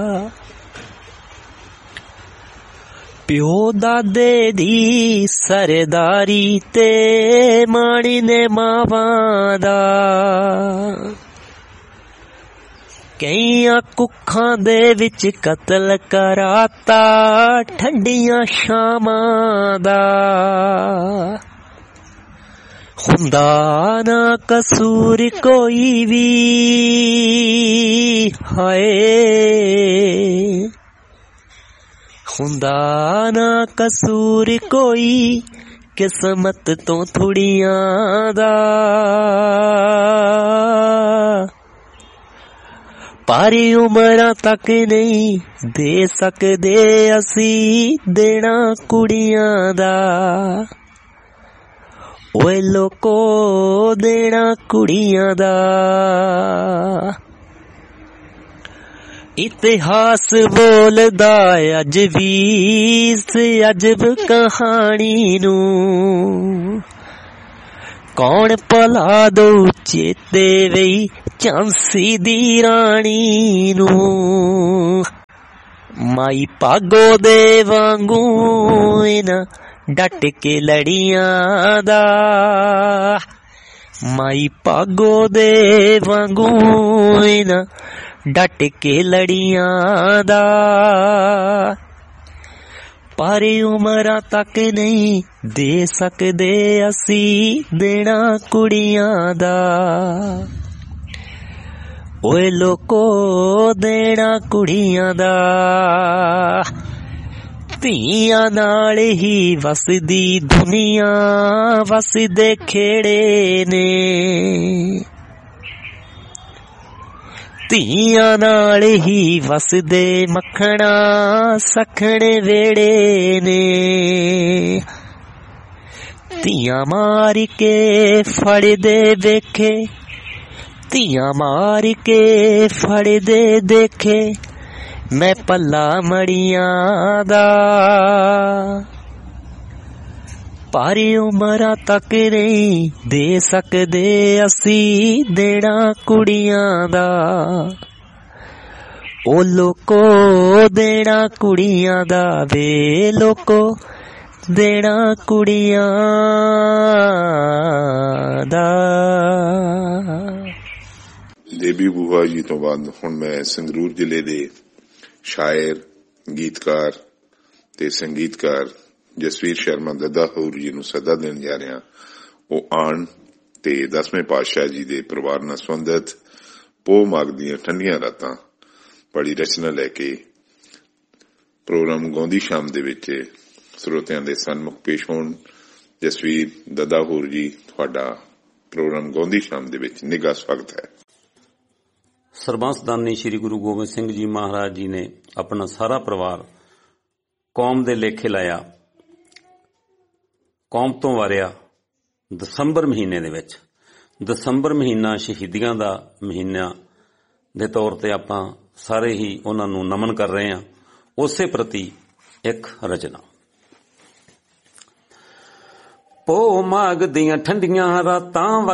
ਪਿਓ ਦਾਦੇ ਦੀ ਸਰਦਾਰੀ ਤੇ ਮਾਣੀ ਨੇ ਮਾਵਾਂ ਦਾ, ਕਈਆਂ ਕੁੱਖਾਂ ਦੇ ਵਿੱਚ ਕਤਲ ਕਰਾਤਾ ਠੰਡੀਆਂ ਸ਼ਾਮਾਂ ਦਾ। ਹੁੰਦਾ ਨਾ ਕਸੂਰ ਕੋਈ ਵੀ ਹਾਏ, ਹੁੰਦਾ ਨਾ ਕਸੂਰ ਕੋਈ ਕਿਸਮਤ ਤੋਂ ਥੋੜੀਆਂ ਦਾ। ਪਰ ਉਮਰਾਂ ਤੱਕ ਨਹੀਂ ਦੇ ਸਕਦੇ ਅਸੀਂ ਦੇਣਾ ਕੁੜੀਆਂ ਦਾ। ਓਏ ਲੋਕੋ ਦੇਣਾ ਕੁੜੀਆਂ ਦਾ। ਇਤਿਹਾਸ ਬੋਲਦਾ ਅੱਜ ਵੀ ਇਸ ਅਜਬ ਕਹਾਣੀ ਨੂੰ, ਕੌਣ ਭੁਲਾ ਦਊ ਚੇਤੇ ਵਈ ਝਾਂਸੀ ਦੀ ਰਾਣੀ ਨੂੰ। ਮਾਈ ਭਾਗੋ ਦੇ ਵਾਂਗੂ ਇਹਨਾਂ ਡਟ ਕੇ ਲੜੀਆਂ ਦਾ, ਮਾਈ ਭਾਗੋ ਦੇ ਵਾਂਗੂ ਇਹਨਾਂ ਡਟ ਕੇ ਲੜੀਆਂ ਦਾ। ਪਰ ਉਮਰਾਂ ਤੱਕ ਨਹੀਂ ਦੇ ਸਕਦੇ ਅਸੀਂ ਦੇਣਾ ਕੁੜੀਆਂ ਦਾ। ਓਏ ਲੋਕੋ ਦੇਣਾ ਕੁੜੀਆਂ ਦਾ। ਧੀਆਂ ਨਾਲ ਹੀ ਵਸਦੀ ਦੁਨੀਆ ਵਸਦੇ ਖੇੜੇ ਨੇ, ਧੀਆਂ ਨਾਲ ਹੀ ਵਸਦੇ ਮੱਖਣਾ ਸਖਣੇ ਵੇੜੇ ਨੇ। ਧੀਆਂ ਮਾਰ ਕੇ ਫੜਦੇ ਵੇਖੇ, ਧੀਆਂ ਮਾਰ ਕੇ ਫੜਦੇ ਦੇਖੇ ਮੈਂ ਪੱਲਾ ਮੜੀਆਂ ਦਾ। ਪਰ ਉਮਰਾਂ ਤੱਕ ਨਹੀਂ ਦੇ ਸਕਦੇ ਅਸੀਂ ਦੇਣਾ ਕੁੜੀਆਂ ਦਾ। ਉਹ ਲੋਕੋ ਦੇਣਾ ਕੁੜੀਆਂ ਦਾ ਵੇ ਲੋਕੋ ਦੇਣਾ ਕੁੜੀਆਂ ਦਾ। ਦੇਬੀ ਬੂਹਾ ਜੀ ਤੋਂ ਬਾਅਦ ਹੁਣ ਮੈਂ ਸੰਗਰੂਰ ਜ਼ਿਲ੍ਹੇ ਦੇ ਸ਼ਾਇਰ, ਗੀਤਕਾਰ ਤੇ ਸੰਗੀਤਕਾਰ ਜਸਵੀਰ ਸ਼ਰਮਾ ਦੱਦਾ ਹੋਰ ਜੀ ਨੂੰ ਸੱਦਾ ਦੇਣ ਜਾ ਰਿਹਾ। ਉਹ ਆਣ ਤੇ 10ਵੇਂ ਪਾਤਸ਼ਾਹ ਜੀ ਦੇ ਪਰਿਵਾਰ ਨਾਲ ਸੰਬੰਧਿਤ ਪੋਹ ਮਾਘ ਦੀਆਂ ਠੰਡੀਆਂ ਰਾਤਾਂ ਬੜੀ ਰਚਨਾ ਲੈ ਕੇ ਪ੍ਰੋਗਰਾਮ ਗਾਉਂਦੀ ਸ਼ਾਮ ਦੇ ਵਿੱਚ ਸਰੋਤਿਆਂ ਦੇ ਸਨਮੁਖ ਪੇਸ਼ ਹੋਣ। ਜਸਵੀਰ ਦੱਦਾ ਹੋਰ ਜੀ, ਤੁਹਾਡਾ ਪ੍ਰੋਗਰਾਮ ਗਾਉਂਦੀ ਸ਼ਾਮ ਦੇ ਵਿੱਚ ਨਿੱਘਾ ਸਵਾਗਤ ਹੈ। ਸਰਬੰਸਦਾਨੀ ਸ੍ਰੀ ਗੁਰੂ ਗੋਬਿੰਦ ਸਿੰਘ ਜੀ ਮਹਾਰਾਜ ਜੀ ਨੇ ਆਪਣਾ ਸਾਰਾ ਪਰਿਵਾਰ ਕੌਮ ਦੇ ਲੇਖੇ ਲਾਇਆ, ਕੌਮ ਤੋਂ ਵਾਰਿਆ ਦਸੰਬਰ ਮਹੀਨੇ ਦੇ ਵਿੱਚ। ਦਸੰਬਰ ਮਹੀਨਾ ਸ਼ਹੀਦੀਆਂ ਦਾ ਮਹੀਨਾ ਦੇ ਤੌਰ ਤੇ ਆਪਾਂ ਸਾਰੇ ਹੀ ਉਹਨਾਂ ਨੂੰ ਨਮਨ ਕਰ ਰਹੇ ਹਾਂ। ਉਸੇ ਪ੍ਰਤੀ ਇੱਕ ਰਚਨਾ। ਪੋਹ ਮਾਘ ਦੀਆਂ ਠੰਡੀਆਂ ਰਾਤਾਂ